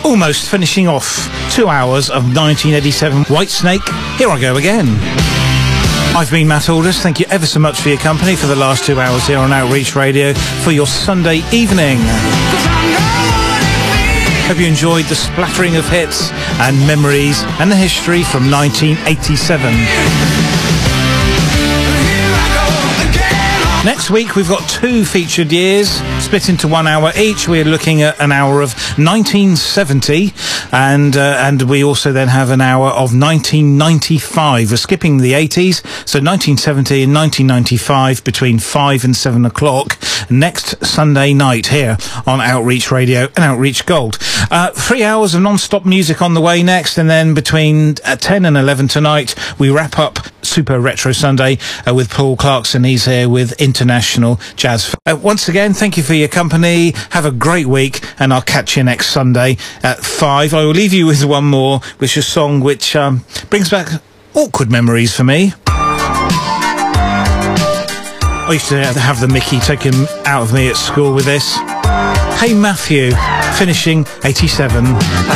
Almost finishing off 2 hours of 1987 Whitesnake. Here I go again. I've been Matt Aldous. Thank you ever so much for your company for the last 2 hours here on Outreach Radio for your Sunday evening. Hope you enjoyed the splattering of hits and memories and the history from 1987. Next week we've got 2 featured years split into 1 hour each. We're looking at an hour of 1970 and we also then have an hour of 1995. We're skipping the 80s, so 1970 and 1995 between 5 and 7 o'clock next Sunday night here on Outreach Radio and Outreach Gold. 3 hours of non-stop music on the way next, and then between 10 and 11 tonight we wrap up Super Retro Sunday with Paul Clarkson. He's here with International Jazz. Once again, thank you for your company. Have a great week, and I'll catch you next Sunday at 5. I will leave you with one more, which is a song which brings back awkward memories for me. I used to have the Mickey taken out of me at school with this. Hey Matthew, finishing 87.